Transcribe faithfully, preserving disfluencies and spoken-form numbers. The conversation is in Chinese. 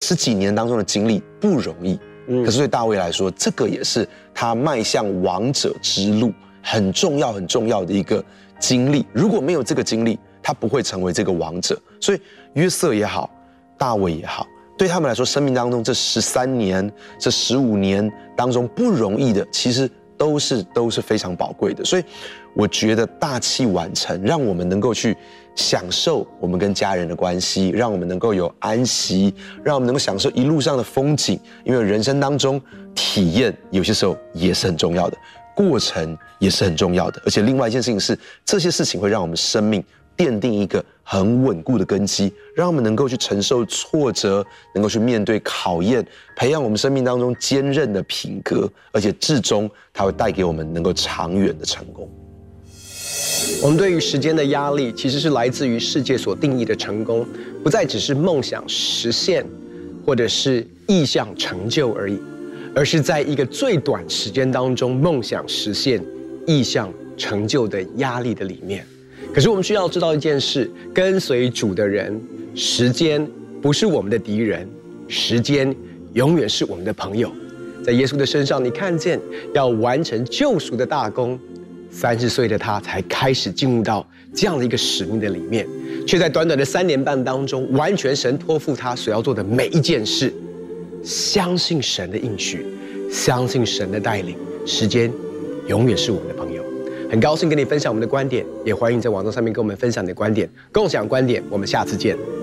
十几年当中的经历不容易。嗯，可是对大卫来说，这个也是他迈向王者之路很重要、很重要的一个经历。如果没有这个经历，他不会成为这个王者。所以约瑟也好，大卫也好，对他们来说，生命当中这十三年、这十五年当中不容易的，其实都是都是非常宝贵的。所以我觉得大器晚成，让我们能够去享受我们跟家人的关系，让我们能够有安息，让我们能够享受一路上的风景。因为人生当中体验有些时候也是很重要的，过程也是很重要的。而且另外一件事情是，这些事情会让我们生命奠定一个很稳固的根基，让我们能够去承受挫折，能够去面对考验，培养我们生命当中坚韧的品格，而且至终它会带给我们能够长远的成功。 我们对于时间的压力，其实是来自于世界所定义的成功，不再只是梦想实现，或者是意向成就而已，而是在一个最短时间当中，梦想实现、意向成就的压力的里面。可是我们需要知道一件事：跟随主的人，时间不是我们的敌人，时间永远是我们的朋友。在耶稣的身上，你看见要完成救赎的大功。三十岁的他才开始进入到这样的一个使命的里面，却在短短的三年半当中，完全神托付他所要做的每一件事，相信神的应许，相信神的带领，时间永远是我们的朋友。很高兴跟你分享我们的观点，也欢迎在网络上面跟我们分享你的观点，共享观点。我们下次见。